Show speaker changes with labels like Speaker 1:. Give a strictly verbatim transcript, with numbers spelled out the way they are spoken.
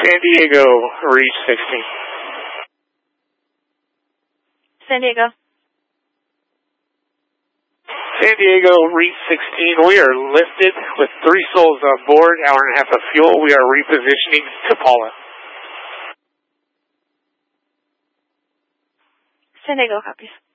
Speaker 1: San Diego, reach sixteen.
Speaker 2: San Diego.
Speaker 1: San Diego, reach sixteen. We are lifted with three souls on board, hour and a half of fuel. We are repositioning to Paula.
Speaker 2: San Diego copies.